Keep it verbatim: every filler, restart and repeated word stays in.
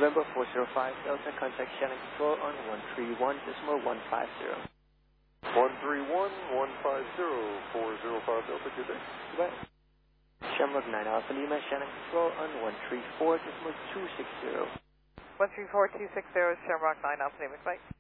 November four zero five Delta, contact Shannon Control on one three one decimal one five zero. one three one, one five zero, four zero five Delta, good day. Goodbye. Shamrock nine Alpha Lima, Shannon Control on one three four decimal two six zero. one three four two six zero, Shamrock nine Alpha Lima, goodbye.